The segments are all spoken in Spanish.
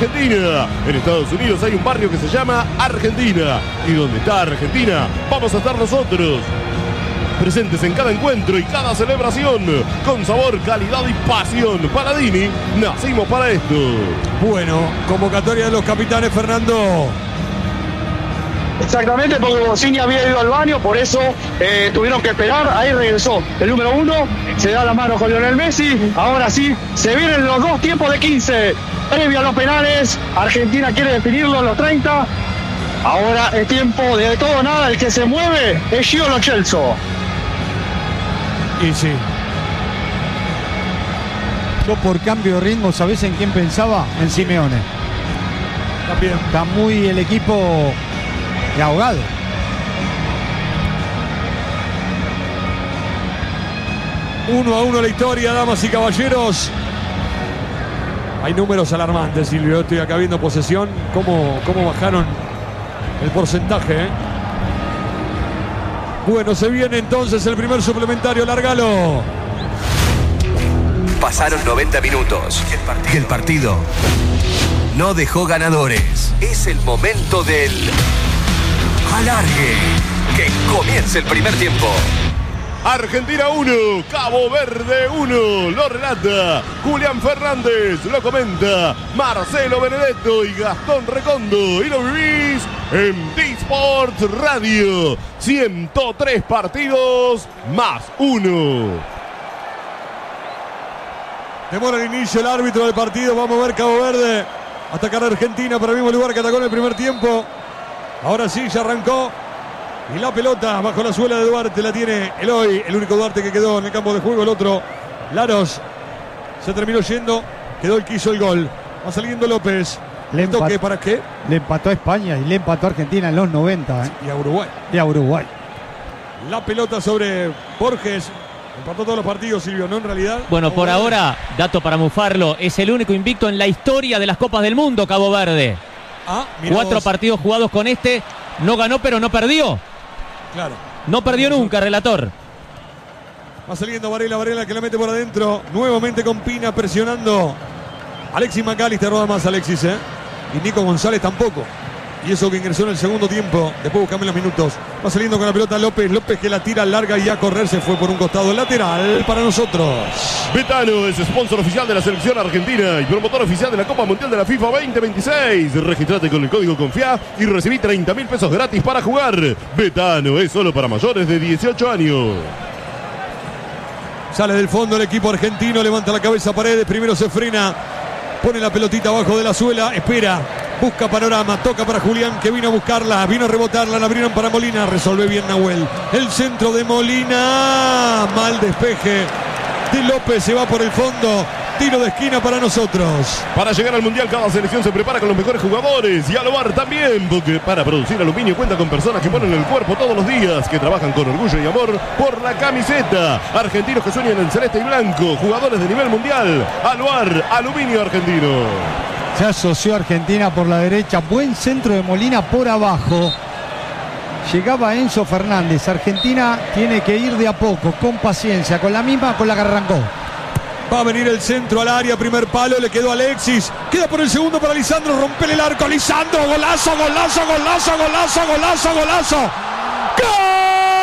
Argentina. En Estados Unidos hay un barrio que se llama Argentina. Y donde está Argentina, vamos a estar nosotros. Presentes en cada encuentro y cada celebración. Con sabor, calidad y pasión. Paladini, nacimos para esto. Bueno, convocatoria de los capitanes, Fernando. Exactamente, porque Bossini había ido al baño, por eso tuvieron que esperar. Ahí regresó el número 1, se da la mano con Lionel Messi. Ahora sí, se vienen los dos tiempos de 15. Previo a los penales, Argentina quiere definirlo en los 30. Ahora es tiempo de todo o nada. El que se mueve es Gio Lo Celso. Y sí. Yo por cambio de ritmo, ¿sabés en quién pensaba? En Simeone. También. Está muy el equipo ahogado. Uno a uno la historia, damas y caballeros. Hay números alarmantes, Silvio. Estoy acá viendo posesión. ¿Cómo bajaron el porcentaje? Bueno, se viene entonces el primer suplementario. Lárgalo. Pasaron 90 minutos y el partido no dejó ganadores. Es el momento del alargue. Que comience el primer tiempo. Argentina 1, Cabo Verde 1, lo relata Julián Fernández, lo comenta Marcelo Benedetto y Gastón Recondo, y lo vivís en D-Sport Radio. 103 partidos más 1. Demora el inicio el árbitro del partido. Vamos a ver Cabo Verde atacar a Argentina para el mismo lugar que atacó en el primer tiempo. Ahora sí, ya arrancó. Y la pelota bajo la suela de Duarte la tiene Eloy, el único Duarte que quedó en el campo de juego. El otro, Laros, se terminó yendo. Quedó el que hizo el gol. Va saliendo López. ¿Le toque para qué? Le empató a España y le empató a Argentina en los 90. Y a Uruguay. Y a Uruguay. La pelota sobre Borges. Empató todos los partidos, Silvio, ¿no? En realidad. Bueno, por ahora, dato para mufarlo, es el único invicto en la historia de las Copas del Mundo, Cabo Verde. 4 partidos jugados con este. No ganó, pero no perdió. Claro. No perdió nunca, relator. Va saliendo Varela que la mete por adentro. Nuevamente con Pina presionando. Alexis McAllister roba más, Alexis, y Nico González tampoco. Y eso que ingresó en el segundo tiempo. Después buscamos los minutos. Va saliendo con la pelota López. López que la tira larga y a correr. Se fue por un costado lateral para nosotros. Betano es sponsor oficial de la selección argentina y promotor oficial de la Copa Mundial de la FIFA 2026. Registrate con el código CONFIA y recibí 30.000 pesos gratis para jugar. Betano es solo para mayores de 18 años. Sale del fondo el equipo argentino. Levanta la cabeza Paredes. Primero se frena. Pone la pelotita abajo de la suela. Espera. Busca panorama, toca para Julián que vino a buscarla, vino a rebotarla, la abrieron para Molina, resolve bien Nahuel. El centro de Molina, mal despeje de López, se va por el fondo, tiro de esquina para nosotros. Para llegar al Mundial cada selección se prepara con los mejores jugadores y Alobar también, porque para producir aluminio cuenta con personas que ponen el cuerpo todos los días, que trabajan con orgullo y amor por la camiseta. Argentinos que sueñan en celeste y blanco, jugadores de nivel mundial. Alobar, aluminio argentino. Se asoció Argentina por la derecha. Buen centro de Molina por abajo. Llegaba Enzo Fernández. Argentina tiene que ir de a poco, con paciencia, con la misma con la que arrancó. Va a venir el centro al área, primer palo, le quedó a Alexis. Queda por el segundo para Lisandro, rompele el arco. Lisandro, golazo, golazo, golazo, golazo, golazo, golazo. ¡Gol!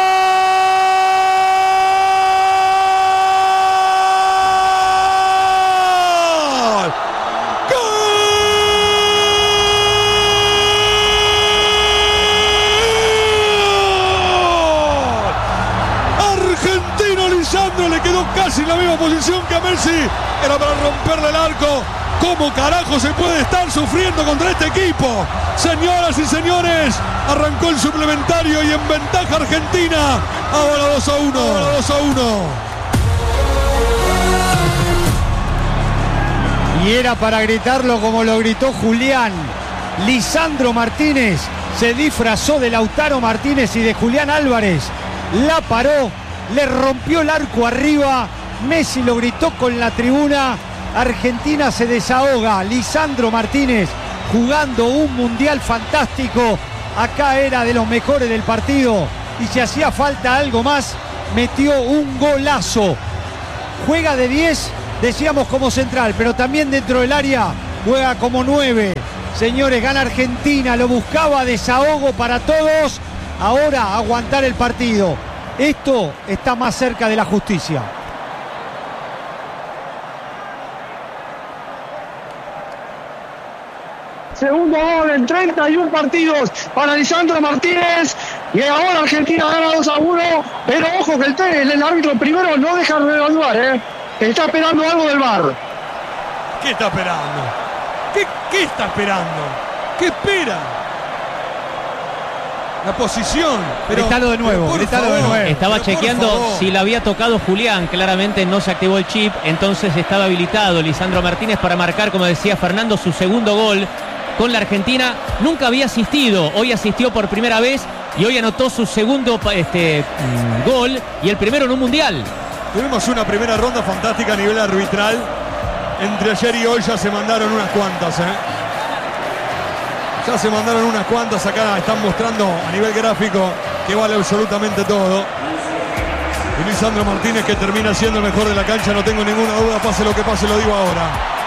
Le quedó casi en la misma posición que a Messi. Era para romperle el arco. ¿Cómo carajo se puede estar sufriendo contra este equipo? Señoras y señores, arrancó el suplementario y en ventaja Argentina. Ahora 2-1. Ahora 2-1. Y era para gritarlo como lo gritó Julián. Lisandro Martínez se disfrazó de Lautaro Martínez y de Julián Álvarez. La paró. Le rompió el arco arriba. Messi lo gritó con la tribuna. Argentina se desahoga. Lisandro Martínez jugando un mundial fantástico. Acá era de los mejores del partido. Y si hacía falta algo más, metió un golazo. Juega de 10, decíamos como central, pero también dentro del área juega como 9. Señores, gana Argentina, lo buscaba, desahogo para todos. Ahora aguantar el partido. Esto está más cerca de la justicia. Segundo gol en 31 partidos para Lisandro Martínez. Y ahora Argentina gana 2-1. Pero ojo que el árbitro primero no deja de evaluar. Está esperando algo del VAR. ¿Qué está esperando? ¿Qué está esperando? ¿Qué espera? La posición. Pero, gritalo de nuevo, gritalo de nuevo. Estaba chequeando si la había tocado Julián. Claramente no se activó el chip. Entonces estaba habilitado Lisandro Martínez para marcar, como decía Fernando, su segundo gol con la Argentina. Nunca había asistido. Hoy asistió por primera vez y hoy anotó su segundo gol y el primero en un mundial. Tuvimos una primera ronda fantástica a nivel arbitral. Entre ayer y hoy ya se mandaron unas cuantas, Ya se mandaron unas cuantas. Acá están mostrando a nivel gráfico que vale absolutamente todo. Y Lisandro Martínez, que termina siendo el mejor de la cancha, no tengo ninguna duda. Pase lo que pase, lo digo ahora.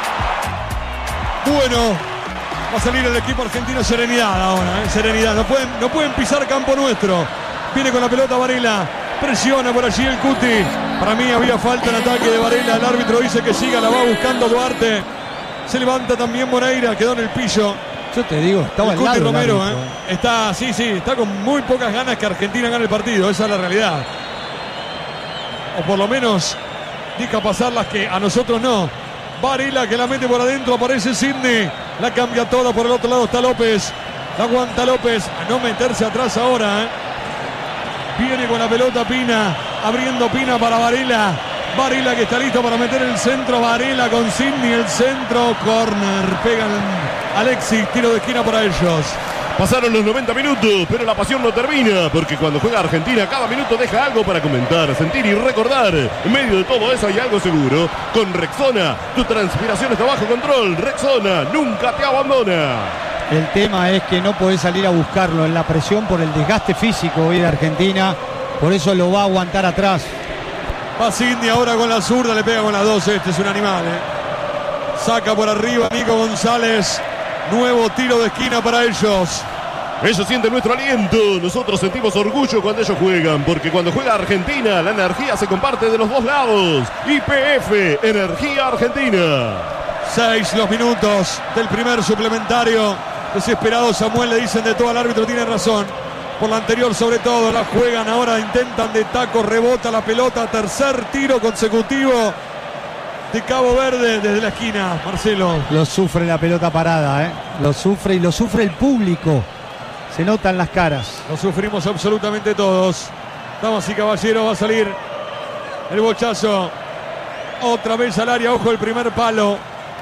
Bueno, va a salir el equipo argentino. Serenidad ahora, serenidad. No pueden pisar campo nuestro. Viene con la pelota Varela. Presiona por allí el Cuti. Para mí había falta en ataque de Varela. El árbitro dice que siga, la va buscando Duarte. Se levanta también Moreira, quedó en el pillo. Yo te digo, estaba el al Cuti lado Romero, está, sí, está con muy pocas ganas que Argentina gane el partido. Esa es la realidad. O por lo menos deja pasar las que a nosotros no. Varela que la mete por adentro, aparece Sidney. La cambia toda, por el otro lado está López. La aguanta López a no meterse atrás ahora. Viene con la pelota Pina, abriendo Pina para Varela. Varela que está listo para meter el centro. Varela con Sidney, el centro, corner. Pegan Alexis, tiro de esquina para ellos. Pasaron los 90 minutos, pero la pasión no termina, porque cuando juega Argentina, cada minuto deja algo para comentar, sentir y recordar. En medio de todo eso hay algo seguro. Con Rexona, tu transpiración está bajo control. Rexona nunca te abandona. El tema es que no podés salir a buscarlo en la presión por el desgaste físico hoy de Argentina. Por eso lo va a aguantar atrás. Va Sidney ahora con la zurda, le pega con las dos. Este es un animal, Saca por arriba Nico González. Nuevo tiro de esquina para ellos. Ellos sienten nuestro aliento. Nosotros sentimos orgullo cuando ellos juegan, porque cuando juega Argentina, la energía se comparte de los dos lados. YPF, Energía Argentina. 6 los minutos del primer suplementario. Desesperado Samuel, le dicen de todo al árbitro, tiene razón. Por la anterior sobre todo, la juegan ahora, intentan de taco, rebota la pelota, tercer tiro consecutivo de Cabo Verde desde la esquina, Marcelo. Lo sufre la pelota parada, Lo sufre y lo sufre el público. Se notan las caras. Lo sufrimos absolutamente todos. Damas y caballeros, va a salir el bochazo. Otra vez al área, ojo el primer palo.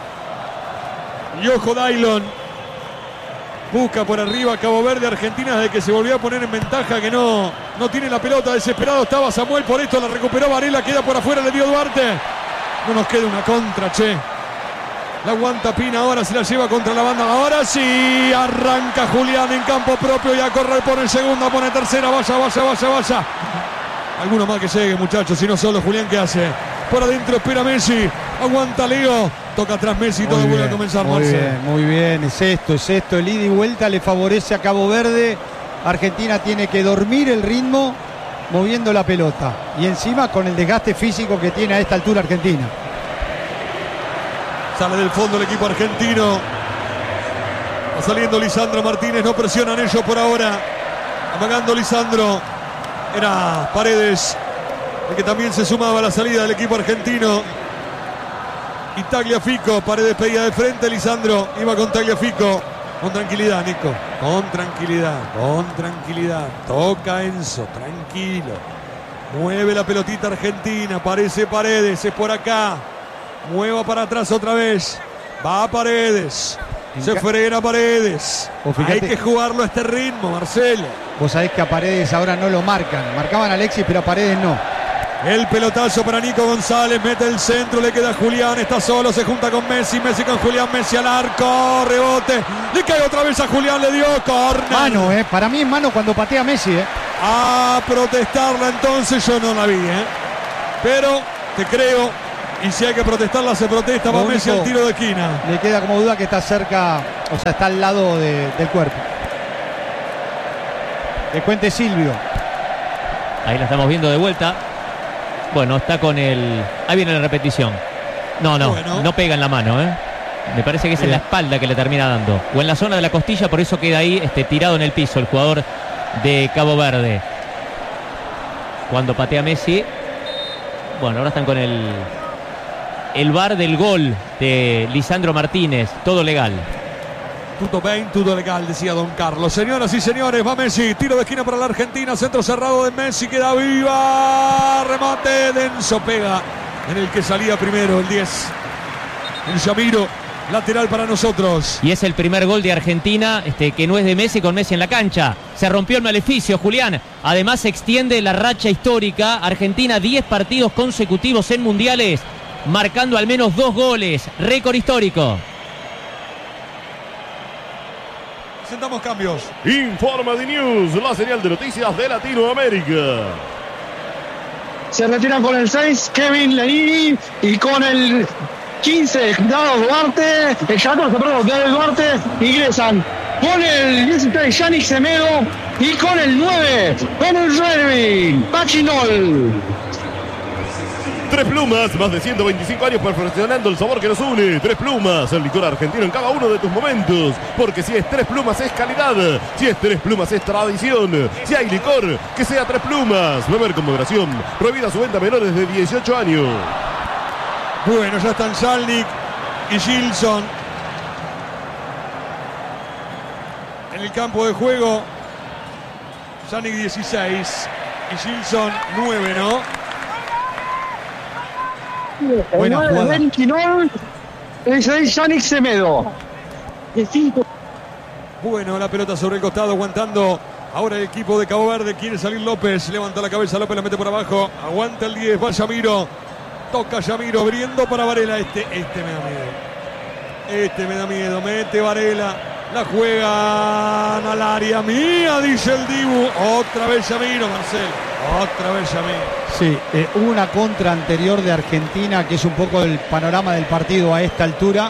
Y ojo Dailon. Busca por arriba Cabo Verde. Argentina desde que se volvió a poner en ventaja, que no tiene la pelota. Desesperado estaba Samuel, por esto la recuperó Varela, queda por afuera, le dio Duarte. No nos queda una contra, che. La aguanta Pina, ahora se la lleva contra la banda. Ahora sí, arranca Julián en campo propio y a correr por el segundo, pone tercera, vaya. Alguno más que llegue, muchachos, si no solo Julián, ¿qué hace? Por adentro espera Messi, aguanta Leo, toca atrás Messi, todo vuelve a comenzar. Muy bien, es esto, el ida y vuelta le favorece a Cabo Verde. Argentina tiene que dormir el ritmo moviendo la pelota y encima con el desgaste físico que tiene a esta altura Argentina. Sale del fondo el equipo argentino, va saliendo Lisandro Martínez, no presionan ellos por ahora, amagando Lisandro, era Paredes el que también se sumaba a la salida del equipo argentino. Y Tagliafico, Paredes pedía de frente, Lisandro iba con Tagliafico. Con tranquilidad, Nico. Con tranquilidad. Toca Enzo, tranquilo. Mueve la pelotita argentina, aparece Paredes, es por acá. Mueva para atrás otra vez. Va Paredes. Se frena Paredes. Hay que jugarlo a este ritmo, Marcelo. Vos sabés que a Paredes ahora no lo marcan. Marcaban a Alexis, pero a Paredes no. El pelotazo para Nico González, mete el centro, le queda Julián, está solo, se junta con Messi, Messi con Julián, Messi al arco, rebote, le cae otra vez a Julián, le dio córner. Mano, para mí es mano cuando patea Messi, A protestarla entonces, yo no la vi, pero te creo, Y si hay que protestarla, se protesta. Va Messi al tiro de esquina. Le queda como duda que está cerca, o sea, está al lado del cuerpo. Que cuente Silvio. Ahí la estamos viendo de vuelta. Bueno, está con el... Ahí viene la repetición. No, bueno. No pega en la mano, ¿eh? Me parece que es en la espalda que le termina dando. O en la zona de la costilla, por eso queda ahí tirado en el piso el jugador de Cabo Verde. Cuando patea Messi. Bueno, ahora están con el VAR del gol de Lisandro Martínez. Todo legal. Tutto bien, todo legal, decía don Carlos. Señoras y señores, va Messi. Tiro de esquina para la Argentina. Centro cerrado de Messi. Queda viva. Remate denso. Pega en el que salía primero, el 10. El Yamiro. Lateral para nosotros. Y es el primer gol de Argentina que no es de Messi, con Messi en la cancha. Se rompió el maleficio, Julián. Además se extiende la racha histórica. Argentina 10 partidos consecutivos en mundiales, marcando al menos 2 goles. Récord histórico. Presentamos cambios. Informa de News, la señal de noticias de Latinoamérica. Se retiran con el 6 Kevin Lenini y con el 15 Dado Duarte, el 14, perdón, Dado Duarte, ingresan con el 16 Yannick Semedo y con el 9 con el Redvin Pachinol. 3 Plumas, más de 125 años perfeccionando el sabor que nos une. 3 Plumas, el licor argentino en cada uno de tus momentos. Porque si es 3 Plumas es calidad, si es 3 Plumas es tradición. Si hay licor, que sea 3 Plumas. Beber con moderación. Prohibida su venta a menores de 18 años. Bueno, ya están Salnik y Gilson en el campo de juego. Salnik 16 y Gilson 9, ¿no? Buena jugada. Es Yannick Semedo. Bueno, la pelota sobre el costado, aguantando ahora el equipo de Cabo Verde. Quiere salir López, levanta la cabeza, López la mete por abajo. Aguanta el 10, va Yamiro. Toca Yamiro, abriendo para Varela. Este me da miedo. Este me da miedo. Mete Varela. La juegan al área mía, dice el Dibu. Otra vez Yamiro, Marcel. Otra vez Yamiro. Sí, hubo una contra anterior de Argentina, que es un poco el panorama del partido a esta altura.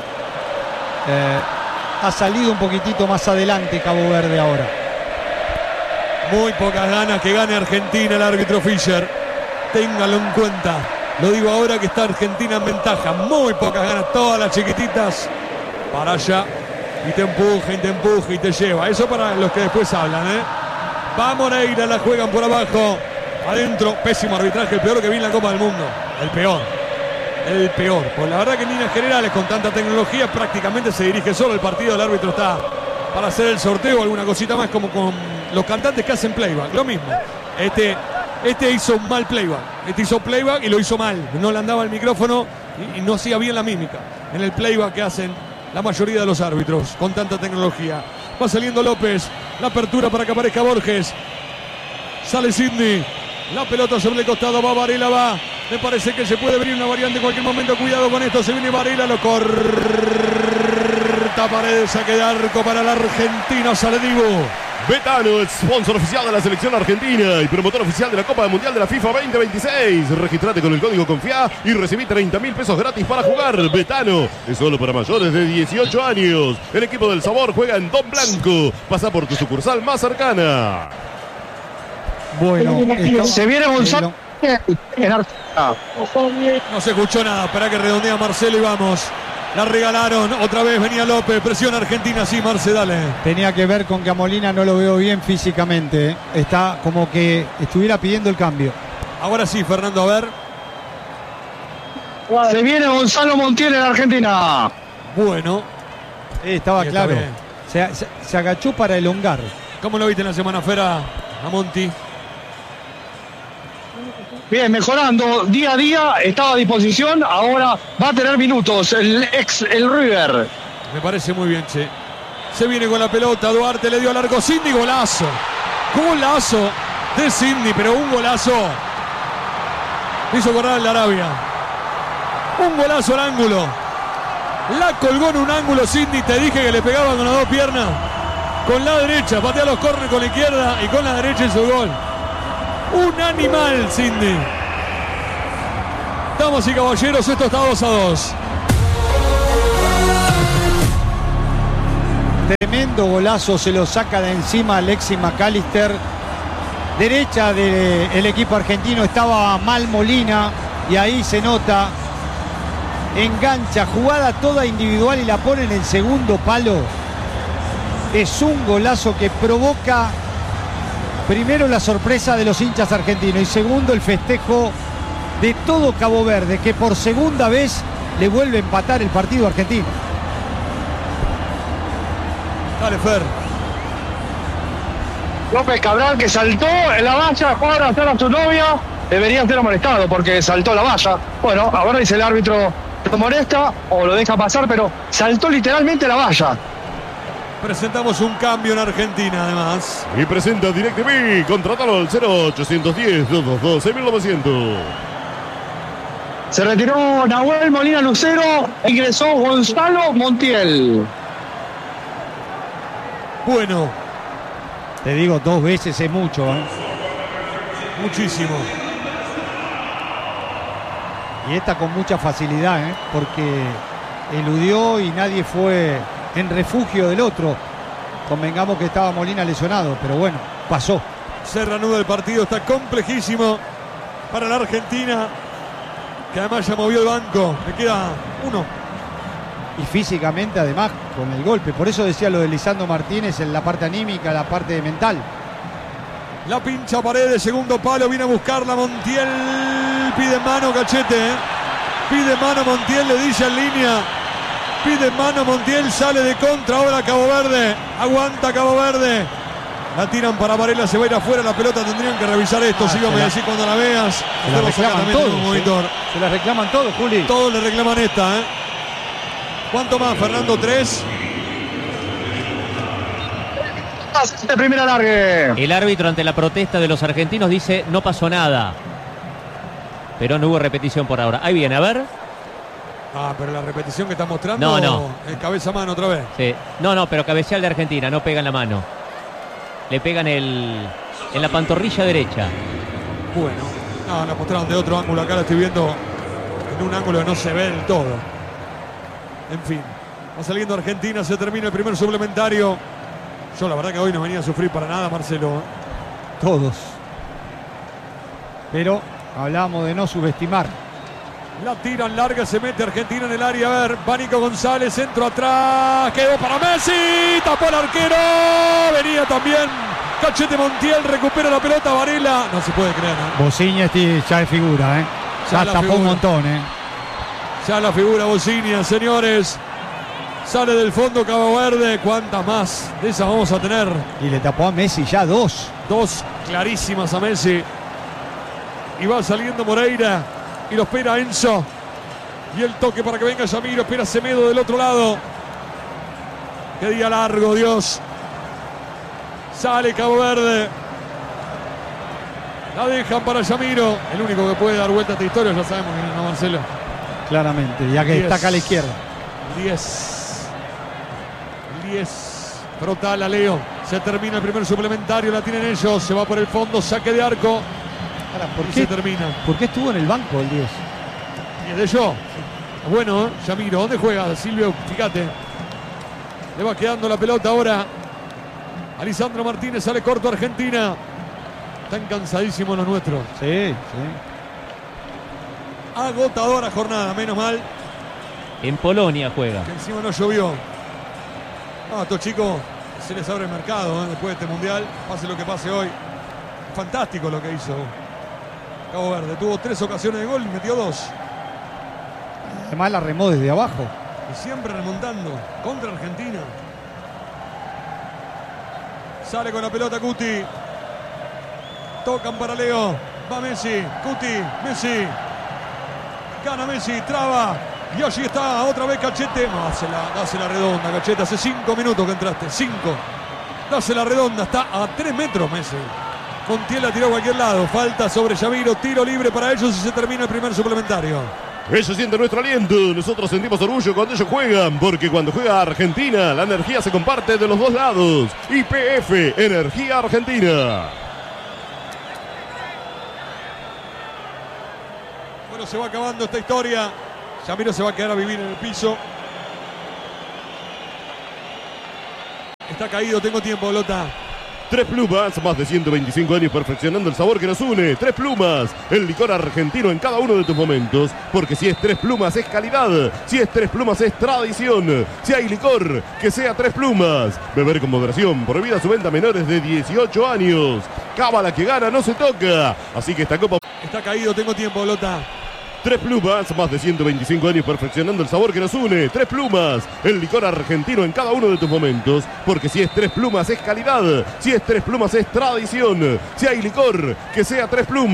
Ha salido un poquitito más adelante Cabo Verde ahora. Muy pocas ganas que gane Argentina, el árbitro Fischer. Ténganlo en cuenta. Lo digo ahora que está Argentina en ventaja. Muy pocas ganas, todas las chiquititas para allá. Y te empuja y te lleva. Eso para los que después hablan, ¿eh? Va Moreira, la juegan por abajo. Adentro, pésimo arbitraje, el peor que vi en la Copa del Mundo. El peor. Pues la verdad que en líneas generales, con tanta tecnología, prácticamente se dirige solo el partido. El árbitro está para hacer el sorteo, alguna cosita más, como con los cantantes que hacen playback. Lo mismo. Este hizo un mal playback. Este hizo playback y lo hizo mal. No le andaba el micrófono y no hacía bien la mímica en el playback que hacen la mayoría de los árbitros con tanta tecnología. Va saliendo López. La apertura para que aparezca Borges. Sale Sidney. La pelota sobre el costado. Va Varela, va. Me parece que se puede venir una variante en cualquier momento. Cuidado con esto. Se viene Varela. Lo corta Paredes. Saque de arco para el argentino. Sale Dibu. Betano, sponsor oficial de la selección argentina y promotor oficial de la Copa Mundial de la FIFA 2026. Registrate con el código CONFIA y recibí 30.000 pesos gratis para jugar. Betano es solo para mayores de 18 años. El equipo del sabor juega en Don Blanco. Pasa por tu sucursal más cercana. Bueno, se viene Gonzalo. No se escuchó nada. Espera que redondea Marcelo y vamos. La regalaron, otra vez venía López, presión Argentina, sí, Marce, dale. Tenía que ver con que a Molina no lo veo bien físicamente, ¿eh? Está como que estuviera pidiendo el cambio. Ahora sí, Fernando, a ver. Se viene Gonzalo Montiel en Argentina. Bueno. Estaba claro. Se agachó para elongar. ¿Cómo lo viste en la semana, Fera, a Monti? Bien, mejorando día a día, estaba a disposición, ahora va a tener minutos el River. Me parece muy bien, che. Se viene con la pelota, Duarte le dio al arco, Sidney, golazo. Golazo de Sidney, pero un golazo. Hizo correr el de Arabia. Un golazo al ángulo. La colgó en un ángulo Sidney, te dije que le pegaba con las dos piernas. Con la derecha, patea los córneres con la izquierda y con la derecha hizo gol. Un animal, Sidney. Damas y caballeros, esto está 2-2. Tremendo golazo, se lo saca de encima Alexis McAllister. Derecha del equipo argentino estaba mal Molina y ahí se nota. Engancha, jugada toda individual y la pone en el segundo palo. Es un golazo que provoca primero la sorpresa de los hinchas argentinos y segundo el festejo de todo Cabo Verde, que por segunda vez le vuelve a empatar el partido argentino. Dale, Fer. López Cabral, que saltó en la valla, fue a abrazar a su novia, debería ser amonestado porque saltó la valla. Bueno, ahora dice el árbitro, lo molesta o lo deja pasar, pero saltó literalmente la valla. Presentamos un cambio en Argentina, además. Y presenta DirecTV. Contrátalo al 0810-222-6900. Se retiró Nahuel Molina Lucero e ingresó Gonzalo Montiel. Bueno, Te digo, 2 veces es mucho, ¿eh? muchísimo. Y esta con mucha facilidad, ¿eh? Porque eludió y nadie fue en refugio del otro. Convengamos que estaba Molina lesionado, pero bueno, pasó. Se reanuda el partido, está complejísimo para la Argentina, que además ya movió el banco. Le queda uno. Y físicamente además con el golpe. Por eso decía lo de Lisandro Martínez en la parte anímica, la parte mental. La pincha Paredes, segundo palo, viene a buscarla Montiel. Pide mano Cachete, ¿eh? Pide mano Montiel, le dice en línea. Pide mano Montiel, sale de contra ahora Cabo Verde. Aguanta Cabo Verde. La tiran para Varela, se va a ir afuera la pelota. Tendrían que revisar esto, sí, me decís cuando la veas. Se la reclaman todos, monitor. Se la reclaman todos, Juli. Todos le reclaman esta, ¿eh? ¿Cuánto más, Fernando? 3. De primera largue. El árbitro ante la protesta de los argentinos dice no pasó nada. Pero no hubo repetición por ahora. Ahí viene, a ver. Ah, pero la repetición que está mostrando. No. Cabeza a mano otra vez. Sí. No, pero cabeceal de Argentina, no pega en la mano. Le pegan en la pantorrilla derecha. Bueno. No, la mostraron de otro ángulo. Acá la estoy viendo en un ángulo que no se ve del todo. En fin, va saliendo Argentina, se termina el primer suplementario. Yo la verdad que hoy no venía a sufrir para nada, Marcelo. Todos. Pero hablamos de no subestimar. La tiran larga, se mete Argentina en el área. A ver, va Nico González, centro atrás. Quedó para Messi, tapó el arquero. Venía también Cachete Montiel, recupera la pelota Varela. No se puede creer, ¿eh? Bociña ya es figura, ¿eh? Ya tapó figura. un montón, ¿eh? Ya la figura Bociña, señores. Sale del fondo Cabo Verde. ¿Cuántas más de esas vamos a tener? Y le tapó a Messi ya 2. 2 clarísimas a Messi. Y va saliendo Moreira. Y lo espera Enzo. Y el toque para que venga Yamiro. Espera Semedo del otro lado. Qué día largo, Dios. Sale Cabo Verde. La dejan para Yamiro. El único que puede dar vuelta a esta historia, ya sabemos que no, Marcelo. Claramente, ya que 10. está acá a la izquierda. 10. Frotala Leo. Se termina el primer suplementario. La tienen ellos. Se va por el fondo. Saque de arco. Ahora, ¿por Y qué? se termina. ¿Por qué estuvo en el banco el 10? Y es de yo. Bueno, Yamiro. ¿Dónde juega Silvio? Fíjate. Le va quedando la pelota ahora a Lisandro Martínez. Sale corto Argentina. Están cansadísimos los nuestros. Sí. Agotadora jornada. Menos mal En Polonia juega. que encima no llovió. A estos chicos se les abre el mercado, ¿eh? Después de este mundial. Pase lo que pase hoy. Fantástico lo que hizo Cabo Verde. Tuvo 3 ocasiones de gol y metió 2. Además la remó desde abajo. Y siempre remontando contra Argentina. Sale con la pelota Cuti. Tocan para Leo. Va Messi. Cuti. Messi. Gana Messi. Traba. Y allí está otra vez Cachete. No, dásela redonda, Cachete. Hace 5 minutos que entraste. 5. Dásela redonda. Está a 3 metros Messi. Montiel la tiró a cualquier lado. Falta sobre Yamiro. Tiro libre para ellos y se termina el primer suplementario. Ellos sienten nuestro aliento, nosotros sentimos orgullo cuando ellos juegan, porque cuando juega Argentina, la energía se comparte de los dos lados. YPF, Energía Argentina. Bueno, Bueno, se va acabando esta historia. Yamiro se va a quedar a vivir en el piso. Está caído, tengo tiempo, Lota. Tres Plumas, más de 125 años perfeccionando el sabor que nos une. Tres Plumas, el licor argentino en cada uno de tus momentos. Porque si es Tres Plumas es calidad, si es Tres Plumas es tradición. Si hay licor, que sea Tres Plumas. Beber con moderación, prohibida su venta a menores de 18 años. Cábala que gana, no se toca. Así que esta copa... Está caído, tengo tiempo, Lota. Tres Plumas, más de 125 años perfeccionando el sabor que nos une. Tres Plumas, el licor argentino en cada uno de tus momentos. Porque si es Tres Plumas es calidad, si es Tres Plumas es tradición. Si hay licor, que sea Tres Plumas.